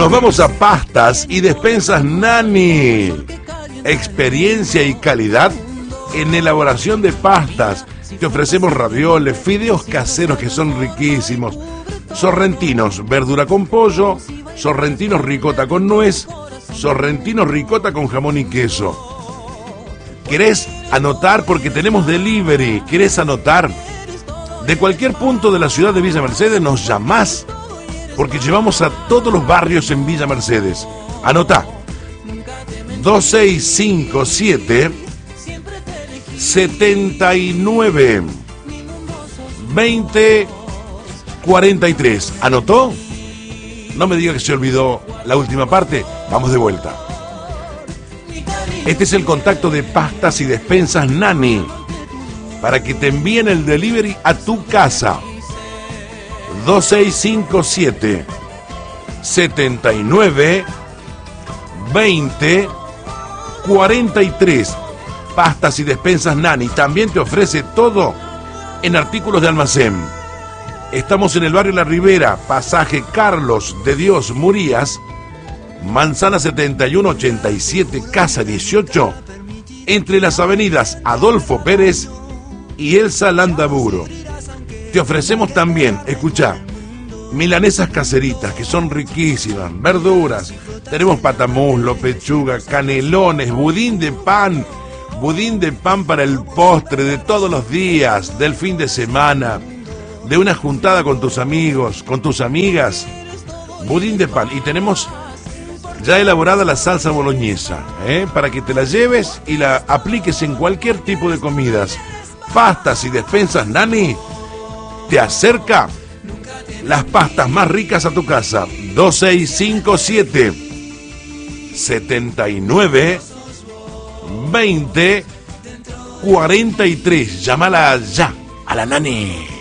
Nos vamos a Pastas y Despensas Nani. Experiencia y calidad en elaboración de pastas. Te ofrecemos ravioles, fideos caseros que son riquísimos, sorrentinos, verdura con pollo, sorrentinos ricota con nuez, sorrentinos ricota con jamón y queso. ¿Querés anotar? Porque tenemos delivery. ¿Querés anotar? De cualquier punto de la ciudad de Villa Mercedes nos llamás, porque llevamos a todos los barrios en Villa Mercedes. Anotá: 2657 79 20 43. ¿Anotó? No me diga que se olvidó la última parte. Vamos de vuelta. Este es el contacto de Pastas y Despensas Nani, para que te envíen el delivery a tu casa. 2657 79 20 43. Pastas y Despensas Nani también te ofrece todo en artículos de almacén. Estamos en el barrio La Ribera, pasaje Carlos de Dios Murías, manzana 7187, casa 18, entre las avenidas Adolfo Pérez y Elsa Landaburo. Te ofrecemos también, escuchá, milanesas caseritas que son riquísimas, verduras, tenemos patamuslo, pechuga, canelones, budín de pan para el postre de todos los días, del fin de semana, de una juntada con tus amigos, con tus amigas, budín de pan. Y tenemos ya elaborada la salsa boloñesa, para que te la lleves y la apliques en cualquier tipo de comidas. Pastas y Despensas Nani te acerca las pastas más ricas a tu casa. 2657 79 20 43. Llámala ya a la Nani.